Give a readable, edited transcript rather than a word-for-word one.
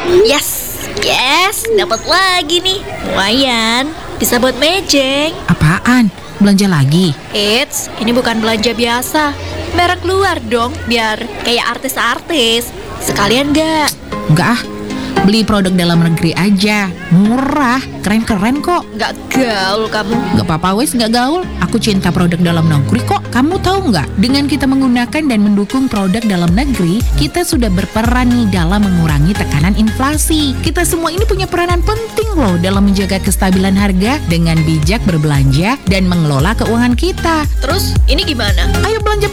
Yes, dapat lagi nih. Lumayan, bisa buat mejeng. Apaan? Belanja lagi? Eits, ini bukan belanja biasa. Merek luar dong, biar kayak artis-artis. Sekalian nggak? Enggak ah, beli produk dalam negeri aja. Murah, keren-keren kok. Nggak gaul kamu. Gak apa-apa wes, gak gaul. Aku cinta produk dalam negeri kok. Kamu tahu nggak? Dengan kita menggunakan dan mendukung produk dalam negeri, kita sudah berperan nih dalam mengurangi tekanan inflasi. Kita semua ini punya peranan penting loh dalam menjaga kestabilan harga dengan bijak berbelanja dan mengelola keuangan kita. Terus, ini gimana? Ayo belanja